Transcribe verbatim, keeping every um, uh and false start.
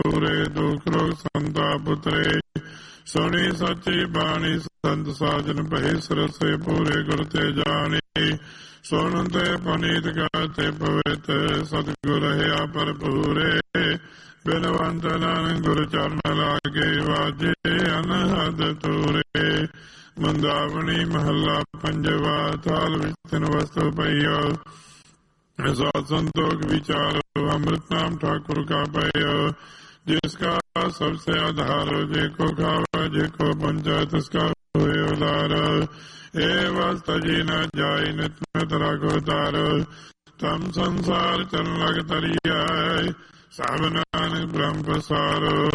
ਪੂਰੇ ਦੁਖ ਰੋਗ ਸੰਤਾਪ ਉਤਰੇ। ਸੁਣੀ ਸੱਚੀ ਬਾਣੀ ਸੰਤ ਸਾਜਨ ਭਏ ਸਰਸੇ ਪੂਰੇ ਗੁਰ ਤੇ ਜਾਣੀ। ਸੁਣ ਤੇ ਪਨੀਤ ਗਾਤੇ ਪਵਿੱਤ ਸਤਿਗੁਰ ਰਹਾ ਭਰਪੂਰੇ। ਬਿਨਵੰਤ ਨਾਨਕ ਗੁਰ ਚਰਨ ਲਾਗੇ ਵਾਜੇ ਅਨਹਦ ਤੂਰੇ। ਮੰਦਾਵਣੀ ਮਹੱਲਾ ਪੰਜਵਾ। ਥਾਲ ਵਿੱਚ ਤਿੰਨ ਵਸਤੂ ਪਈਓ ਸਾਧ ਸੰਤੋਖ ਵਿਚਾਰੋ। ਅੰਮ੍ਰਿਤ ਨਾਮ ठाकुर का पायो जिसका सबसे आधार। जे को खावा जे को पंचा तिसका हुए उदार। ए वस्त जी न जाय नित नित राखो तार। तम संसार चल लग तरिया सब नानक ब्रह्म पसारो।